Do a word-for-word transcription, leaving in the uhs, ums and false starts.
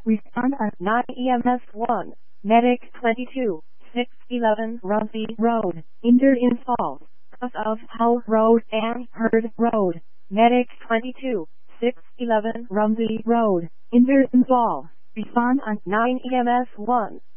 Respond on nine E M S one. Medic twenty-two, six eleven Rumsey Road, injured in fall. Cause of Hull Road and Hurd Road. Medic twenty-two, six eleven Rumsey Road, injured in fall. Respond on nine E M S one.